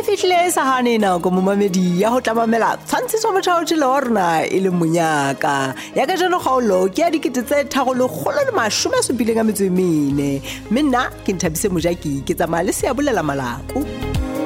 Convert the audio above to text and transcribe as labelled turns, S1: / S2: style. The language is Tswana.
S1: fihlile sa hane nako momamedi ya ho tlamamela tshwantshiso mothaotile wa rona e le monyaka ya ka jeno kgaolo ke ya 374 mme nna ke Nthabise Mojaki ke tsamaya le Seabolela Malako.